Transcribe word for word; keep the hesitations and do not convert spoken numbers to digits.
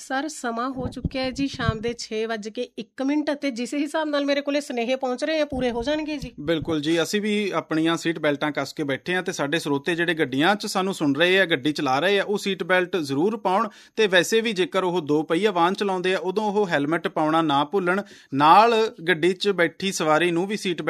Sir ਸਮਾਂ ਹੋ ਚੁੱਕਿਆ ਹੈ ਜੀ ਸ਼ਾਮ ਦੇ ਛੇ ਵੱਜ ਕੇ ਇੱਕ ਮਿੰਟ ਅਤੇ ਜਿਸ ਹਿਸਾਬ ਨਾਲ ਮੇਰੇ ਕੋਲੇ ਸੁਨੇਹੇ ਪਹੁੰਚ ਰਹੇ ਆ ਪੂਰੇ ਹੋ ਜਾਣਗੇ ਜੀ। ਬਿਲਕੁਲ ਜੀ, ਅਸੀਂ ਵੀ ਆਪਣੀਆਂ ਸੀਟ ਬੈਲਟਾਂ ਕੱਸ ਕੇ ਬੈਠੇ ਹਾਂ ਅਤੇ ਸਾਡੇ ਸਰੋਤੇ ਜਿਹੜੇ ਗੱਡੀਆਂ 'ਚ ਸਾਨੂੰ ਸੁਣ ਰਹੇ ਆ, ਗੱਡੀ ਚਲਾ ਰਹੇ ਆ, ਉਹ ਸੀਟ ਬੈਲਟ ਜ਼ਰੂਰ ਪਾਉਣ। ਅਤੇ ਵੈਸੇ ਵੀ ਜੇਕਰ ਉਹ ਦੋ ਪਹੀਆ ਵਾਹਨ ਚਲਾਉਂਦੇ ਆ ਉਦੋਂ ਉਹ ਹੈਲਮਟ ਪਾਉਣਾ ਨਾ ਭੁੱਲਣ। ਨਾਲ ਗੱਡੀ 'ਚ ਬੈਠੀ ਸਵਾਰੀ ਨੂੰ ਵੀ ਸੀਟ